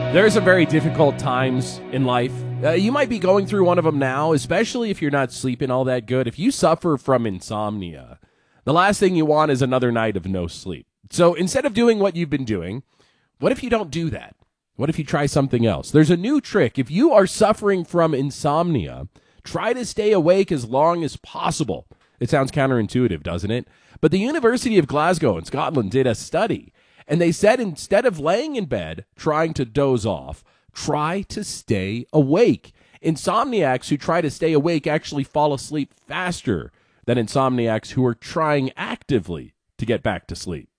There are some very difficult times in life. You might be going through one of them now, especially if you're not sleeping all that good. If you suffer from insomnia, the last thing you want is another night of no sleep. So instead of doing what you've been doing, what if you don't do that? What if you try something else? There's a new trick. If you are suffering from insomnia, try to stay awake as long as possible. It sounds counterintuitive, doesn't it? But the University of Glasgow in Scotland did a study, and they said instead of laying in bed trying to doze off, try to stay awake. Insomniacs who try to stay awake actually fall asleep faster than insomniacs who are trying actively to get back to sleep.